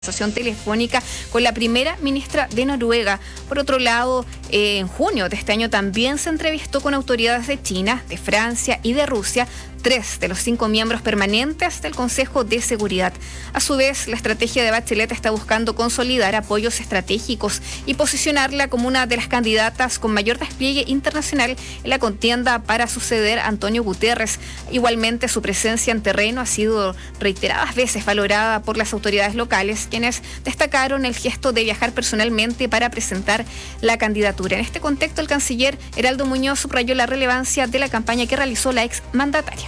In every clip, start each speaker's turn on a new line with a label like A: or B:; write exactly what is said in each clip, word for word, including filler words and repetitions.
A: conversación telefónica con la primera ministra de Noruega. Por otro lado, eh, en junio de este año también se entrevistó con autoridades de China, de Francia y de Rusia, tres de los cinco miembros permanentes del Consejo de Seguridad. A su vez, la estrategia de Bachelet está buscando consolidar apoyos estratégicos y posicionarla como una de las candidatas con mayor despliegue internacional en la contienda para suceder a Antonio Guterres. Igualmente, su presencia en terreno ha sido reiteradas veces valorada por las autoridades locales, quienes destacaron el gesto de viajar personalmente para presentar la candidatura. En este contexto, el canciller Heraldo Muñoz subrayó la relevancia de la campaña que realizó la ex mandataria.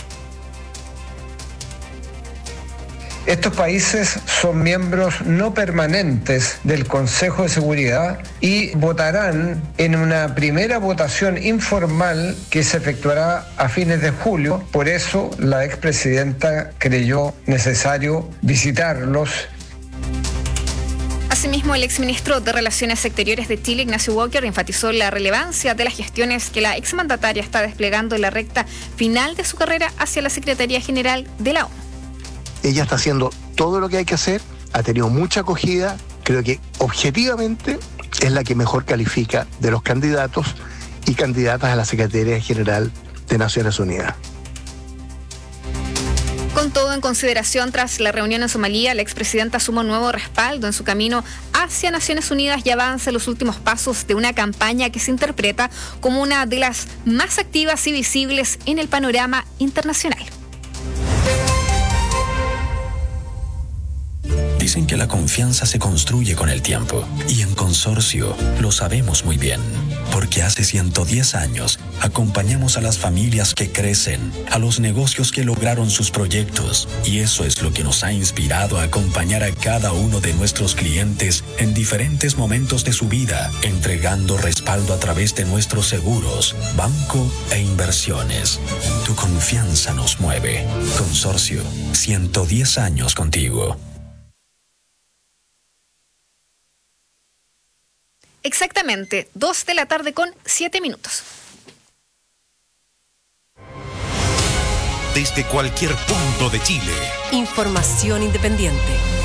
B: Estos países son miembros no permanentes del Consejo de Seguridad y votarán en una primera votación informal que se efectuará a fines de julio. Por eso la expresidenta creyó necesario visitarlos.
A: Asimismo, el exministro de Relaciones Exteriores de Chile, Ignacio Walker, enfatizó la relevancia de las gestiones que la exmandataria está desplegando en la recta final de su carrera hacia la Secretaría General de la ONU.
C: Ella está haciendo todo lo que hay que hacer, ha tenido mucha acogida, creo que objetivamente es la que mejor califica de los candidatos y candidatas a la Secretaría General de Naciones Unidas.
A: Con todo en consideración, tras la reunión en Somalia, la expresidenta suma un nuevo respaldo en su camino hacia Naciones Unidas y avanza en los últimos pasos de una campaña que se interpreta como una de las más activas y visibles en el panorama internacional.
D: Dicen que la confianza se construye con el tiempo, y en Consorcio lo sabemos muy bien, porque hace ciento diez años acompañamos a las familias que crecen, a los negocios que lograron sus proyectos, y eso es lo que nos ha inspirado a acompañar a cada uno de nuestros clientes en diferentes momentos de su vida, entregando respaldo a través de nuestros seguros, banco e inversiones. Tu confianza nos mueve. Consorcio, ciento diez años contigo.
A: Exactamente, dos de la tarde con siete minutos.
E: Desde cualquier punto de Chile.
F: Información independiente.